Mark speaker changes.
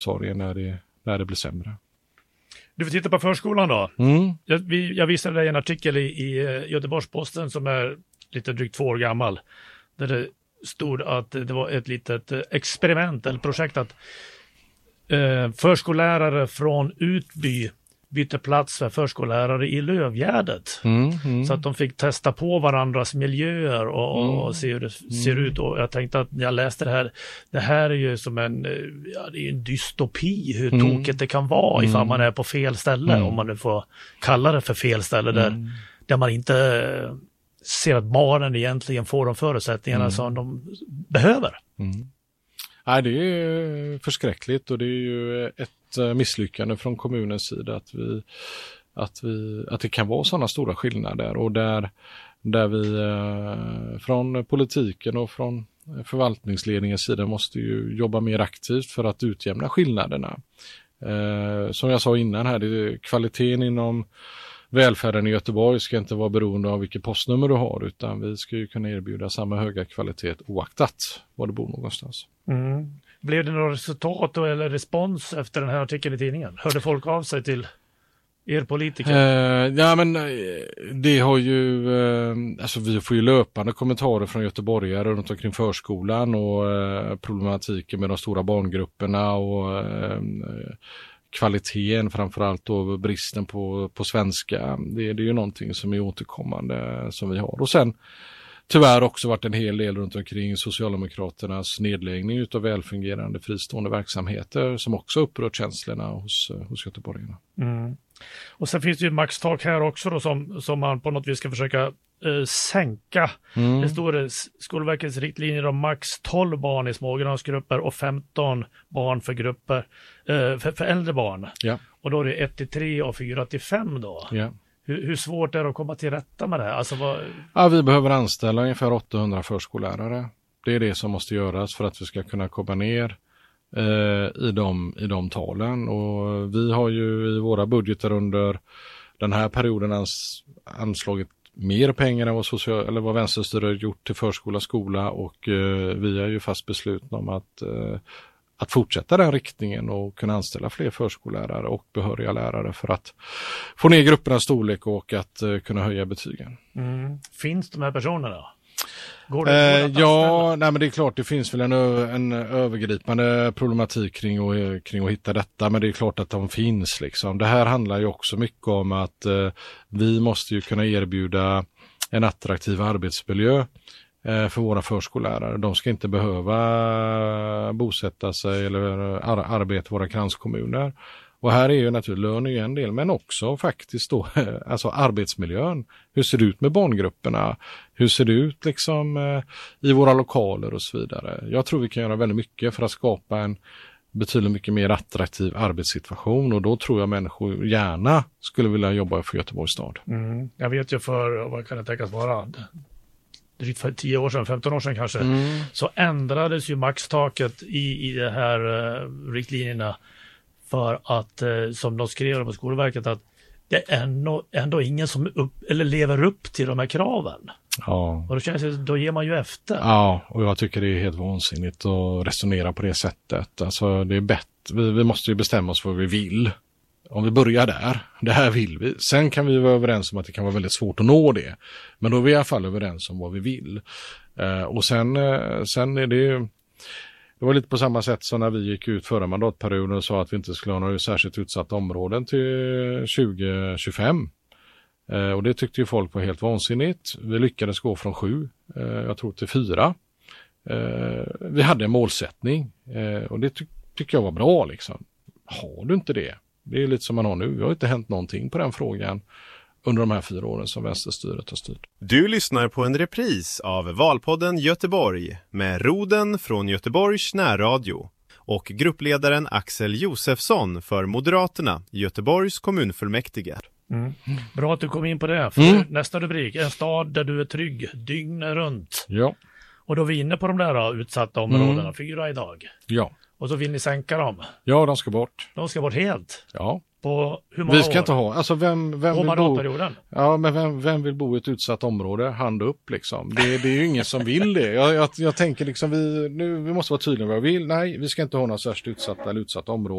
Speaker 1: sorgen när det blir sämre.
Speaker 2: Du får titta på förskolan då.
Speaker 1: Mm.
Speaker 2: Jag visade dig en artikel i Göteborgs-Posten som är lite drygt 2 år gammal. Där det stod att det var ett litet experiment eller projekt att förskollärare från Utby bytte plats för förskollärare i Lövgärdet. Så att de fick testa på varandras miljöer och se hur det ser ut. Och jag tänkte att när jag läste det här är ju som det är en dystopi hur tokigt det kan vara ifall man är på fel ställe, om man nu får kalla det för fel ställe där man inte ser att barnen egentligen får de förutsättningarna som de behöver.
Speaker 1: Nej, det är förskräckligt och det är ju ett misslyckande från kommunens sida att det kan vara sådana stora skillnader och där vi från politiken och från förvaltningsledningens sida måste ju jobba mer aktivt för att utjämna skillnaderna. Som jag sa innan här, det är kvaliteten inom välfärden i Göteborg ska inte vara beroende av vilket postnummer du har, utan vi ska ju kunna erbjuda samma höga kvalitet oaktat var du bor någonstans.
Speaker 2: Blev det några resultat eller respons efter den här artikeln i tidningen? Hörde folk av sig till er politiker?
Speaker 1: Ja, men det har ju alltså vi får ju löpande kommentarer från göteborgare runt omkring förskolan och problematiken med de stora barngrupperna och kvaliteten, framförallt då bristen på svenska. Det är ju någonting som är återkommande som vi har. Och sen tyvärr också varit en hel del runt omkring Socialdemokraternas nedläggning utav välfungerande fristående verksamheter som också upprört känslorna hos göteborgarna.
Speaker 2: Och sen finns det ju maxtak här också då, som man på något vis ska försöka sänka. Det står Skolverkets riktlinjer om max 12 barn i smågrannsgrupper och 15 barn för grupper för äldre barn. Ja. Och då är det 1-3 och 4-5 då. Ja. Hur svårt är det att komma till rätta med det här? Alltså,
Speaker 1: vi behöver anställa ungefär 800 förskollärare. Det är det som måste göras för att vi ska kunna komma ner i de talen. Och vi har ju i våra budgetar under den här perioden anslagit mer pengar än vad vänsterstyret gjort till förskola och skola, och vi är ju fast beslutna om att fortsätta den riktningen och kunna anställa fler förskollärare och behöriga lärare för att få ner gruppernas storlek och att kunna höja betygen.
Speaker 2: Finns de här personerna?
Speaker 1: Men det är klart, det finns väl en övergripande problematik kring att hitta detta, men det är klart att de finns liksom. Det här handlar ju också mycket om att vi måste ju kunna erbjuda en attraktiv arbetsmiljö för våra förskollärare. De ska inte behöva bosätta sig eller arbeta i våra kranskommuner. Och här är ju naturligtvis lön är en del, men också faktiskt då alltså arbetsmiljön. Hur ser det ut med barngrupperna? Hur ser det ut liksom i våra lokaler och så vidare? Jag tror vi kan göra väldigt mycket för att skapa en betydligt mycket mer attraktiv arbetssituation, och då tror jag människor gärna skulle vilja jobba för Göteborgs stad.
Speaker 2: Jag vet ju för, vad kan det tänkas vara, drygt för 10 år sedan, 15 år sedan kanske, så ändrades ju maxtaket i det här riktlinjerna för att, som de skrev på Skolverket, att det är ändå ingen som lever upp till de här kraven. Ja. Och då ger man ju efter. Ja,
Speaker 1: och jag tycker det är helt vansinnigt att resonera på det sättet. Alltså det är bättre, vi måste ju bestämma oss vad vi vill. Om vi börjar där, det här vill vi. Sen kan vi vara överens om att det kan vara väldigt svårt att nå det. Men då är vi i alla fall överens om vad vi vill. Och sen är det ju... Det var lite på samma sätt som när vi gick ut förra mandatperioden och sa att vi inte skulle ha några särskilt utsatta områden till 2025. Och det tyckte ju folk var helt vansinnigt. Vi lyckades gå från 7, jag tror till 4. Vi hade en målsättning och det tycker jag var bra liksom. Har du inte det? Det är lite som man har nu. Det har inte hänt någonting på den frågan under de här 4 åren som vänsterstyret har styrt.
Speaker 3: Du lyssnar på en repris av Valpodden Göteborg med Roden från Göteborgs närradio och gruppledaren Axel Josefsson för Moderaterna, Göteborgs kommunfullmäktige.
Speaker 2: Bra att du kom in på det. För nästa rubrik, en stad där du är trygg dygnet runt.
Speaker 1: Ja.
Speaker 2: Och då är vi inne på de där utsatta områdena, 4 idag.
Speaker 1: Ja.
Speaker 2: Och så vill ni sänka dem.
Speaker 1: Ja, de ska bort.
Speaker 2: De ska bort helt.
Speaker 1: Ja.
Speaker 2: På hur många
Speaker 1: Vi ska
Speaker 2: år?
Speaker 1: inte ha, alltså vem
Speaker 2: På
Speaker 1: vill bo,
Speaker 2: mandatperioden?
Speaker 1: ja, men vem vill bo i ett utsatt område? Hand upp liksom. Det är ju ingen som vill det. Jag tänker liksom vi måste vara tydliga vad vi vill. Nej, vi ska inte ha några särskilt utsatta eller utsatta områden.